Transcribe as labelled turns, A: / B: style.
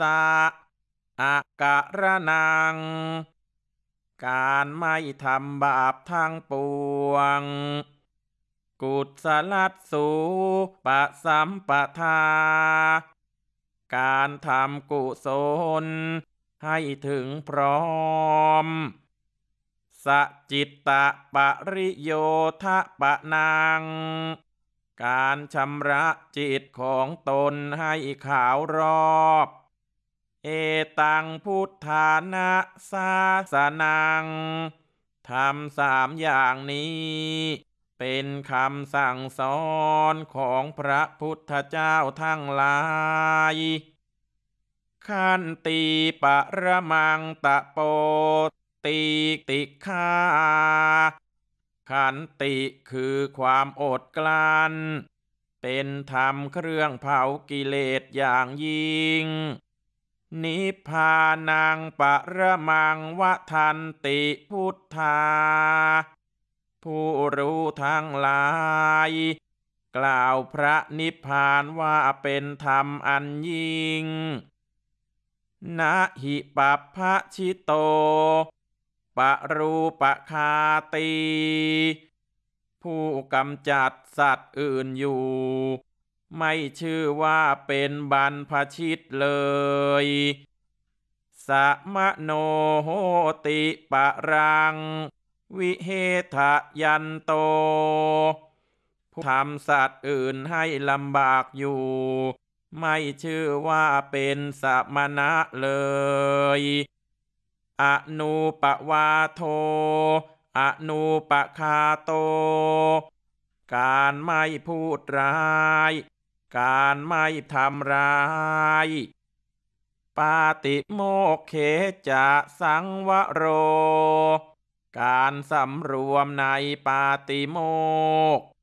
A: ตะอาการนังการไม่ทำบาปทั้งปวงกุศลัสสูปะสัมปทาการทำกุศลให้ถึงพร้อมสจิตตะปริโยทะปะนังการชำระจิตของตนให้ขาวรอบเอตังพุทธานะสาสนังทำ3 อย่างนี้เป็นคำสั่งสอนของพระพุทธเจ้าทั้งหลายขันติปะระมังตะโปติติฆาขันติคือความอดกลั้นเป็นธรรมเครื่องเผากิเลสอย่างยิ่งนิพพานังปะระมังวะทันติพุทธาผู้รู้ทั้งหลายกล่าวพระนิพพานว่าเป็นธรรมอันยิ่งนะหิปัปพะชิโตปะรูปคาตีผู้กำจัดสัตว์อื่นอยู่ไม่ชื่อว่าเป็นบรรพชิตเลยสะมะโนโหติปะรังวิเหทะยันโตผู้ทำสัตว์อื่นให้ลำบากอยู่ไม่ชื่อว่าเป็นสมณะเลยอนูปวาโทอนูปคาโตการไม่พูดร้ายการไม่ทำร้ายปาติโมกเขจะสังวโรการสำรวมในปาติโมกข์